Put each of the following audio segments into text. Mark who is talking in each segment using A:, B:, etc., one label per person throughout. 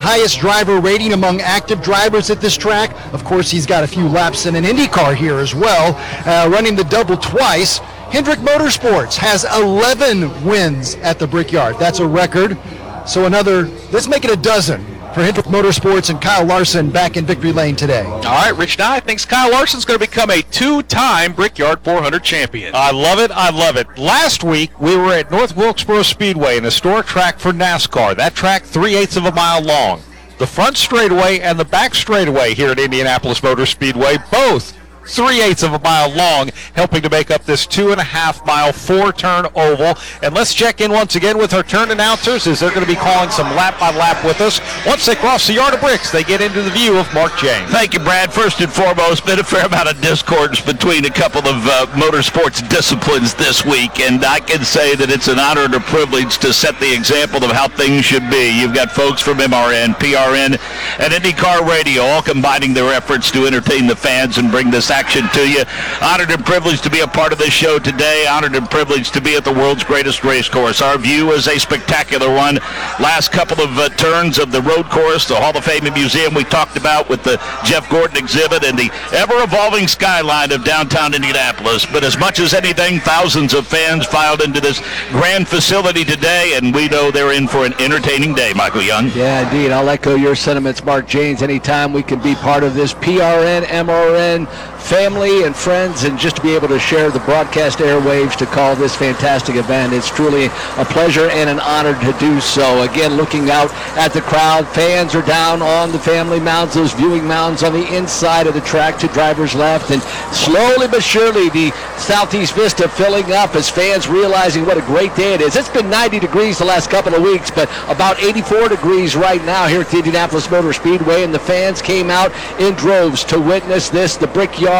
A: highest driver rating among active drivers at this track. Of course, he's got a few laps in an IndyCar here as well, running the double twice. Hendrick Motorsports has 11 wins at the Brickyard. That's a record. So let's make it a dozen for Hendrick Motorsports and Kyle Larson back in victory lane today.
B: All right, Rich Nye thinks Kyle Larson's going to become a 2-time Brickyard 400 champion.
C: I love it. Last week, we were at North Wilkesboro Speedway, an historic track for NASCAR. That track, 3/8 of a mile long. The front straightaway and the back straightaway here at Indianapolis Motor Speedway, both 3/8 of a mile long, helping to make up this 2.5-mile, 4-turn oval. And let's check in once again with our turn announcers, as they're going to be calling some lap by lap with us. Once they cross the yard of bricks, they get into the view of Mark James.
D: Thank you, Brad. First and foremost, been a fair amount of discordance between a couple of motorsports disciplines this week, and I can say that it's an honor and a privilege to set the example of how things should be. You've got folks from MRN, PRN, and IndyCar Radio all combining their efforts to entertain the fans and bring this action to you. Honored and privileged to be a part of this show today. Honored and privileged to be at the world's greatest race course. Our view is a spectacular one. Last couple of turns of the road course, the Hall of Fame and Museum we talked about with the Jeff Gordon exhibit, and the ever-evolving skyline of downtown Indianapolis. But as much as anything, thousands of fans filed into this grand facility today, and we know they're in for an entertaining day, Michael Young.
E: Yeah, indeed. I'll echo your sentiments, Mark James. Anytime we can be part of this PRN, MRN family and friends, and just to be able to share the broadcast airwaves to call this fantastic event, it's truly a pleasure and an honor to do so. Again, looking out at the crowd, fans are down on the family mounds, those viewing mounds on the inside of the track to driver's left, and slowly but surely the Southeast Vista filling up as fans realizing what a great day it is. It's been 90 degrees the last couple of weeks, but about 84 degrees right now here at the Indianapolis Motor Speedway, and the fans came out in droves to witness this, the Brickyard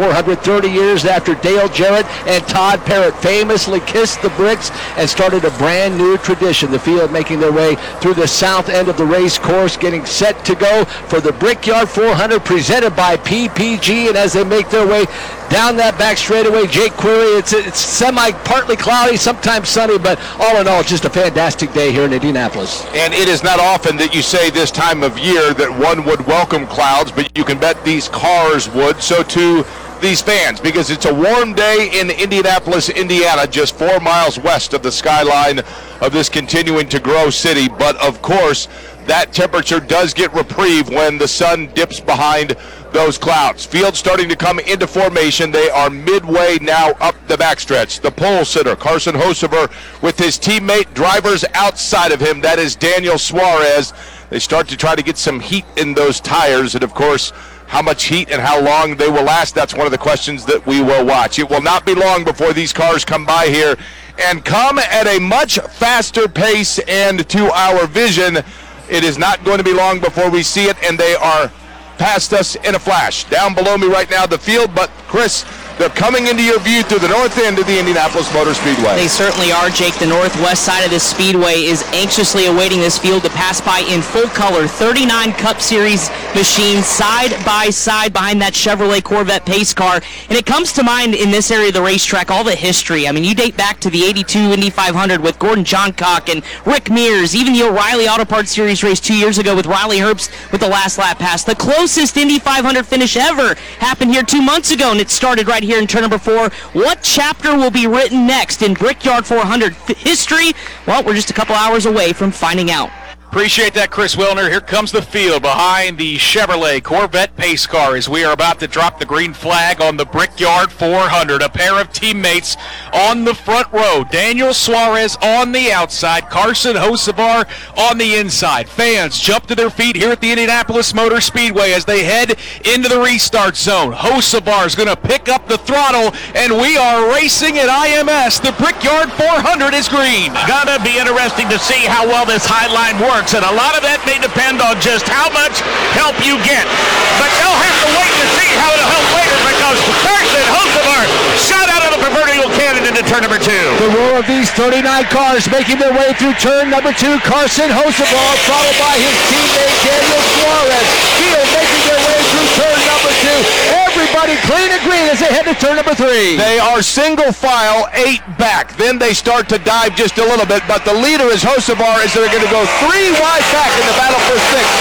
E: 430 years after Dale Jarrett and Todd Parrott famously kissed the bricks and started a brand new tradition. The field making their way through the south end of the race course, getting set to go for the Brickyard 400 presented by PPG, and as they make their way down that back straightaway, Jake Query, it's partly cloudy, sometimes sunny, but all in all, just a fantastic day here in Indianapolis.
F: And it is not often that you say this time of year that one would welcome clouds, but you can bet these cars would. So too these fans, because it's a warm day in Indianapolis, Indiana, just 4 miles west of the skyline of this continuing to grow city. But of course, that temperature does get reprieve when the sun dips behind those clouds. Field starting to come into formation. They are midway now up the backstretch. The pole sitter, Carson Hocevar, with his teammate drivers outside of him. That is Daniel Suarez. They start to try to get some heat in those tires, and of course, how much heat and how long they will last, that's one of the questions that we will watch. It will not be long before these cars come by here and come at a much faster pace, and to our vision, it is not going to be long before we see it, and they are past us in a flash. Down below me right now, the field, but Chris, they're coming into your view through the north end of the Indianapolis Motor Speedway.
G: They certainly are, Jake. The northwest side of this speedway is anxiously awaiting this field to pass by in full color. 39 Cup Series machines side by side behind that Chevrolet Corvette pace car. And it comes to mind in this area of the racetrack, all the history. I mean, you date back to the 82 Indy 500 with Gordon Johncock and Rick Mears, even the O'Reilly Auto Parts Series race 2 years ago with Riley Herbst with the last lap pass. The closest Indy 500 finish ever happened here 2 months ago, and it started right here in turn number 4. What chapter will be written next in Brickyard 400 history? Well, we're just a couple hours away from finding out.
B: Appreciate that, Chris Wilner. Here comes the field behind the Chevrolet Corvette pace car as we are about to drop the green flag on the Brickyard 400. A pair of teammates on the front row. Daniel Suarez on the outside, Carson Hocevar on the inside. Fans jump to their feet here at the Indianapolis Motor Speedway as they head into the restart zone. Hocevar is going to pick up the throttle, and we are racing at IMS. The Brickyard 400 is green.
D: Gonna be interesting to see how well this high line works. And a lot of that may depend on just how much help you get. But you'll have to wait to see how it'll help later, because Carson Hocevar shot out of the proverbial cannon into turn number 2.
E: The row of these 39 cars making their way through turn number 2. Carson Hocevar followed by his teammate Daniel Suarez. Field making their way through turn number 2. Everybody clean and green as they head to turn number 3.
F: They are single file 8 back. Then they start to dive just a little bit, but the leader is Hocevar as they're going to go 3 wide back in the battle for 6th.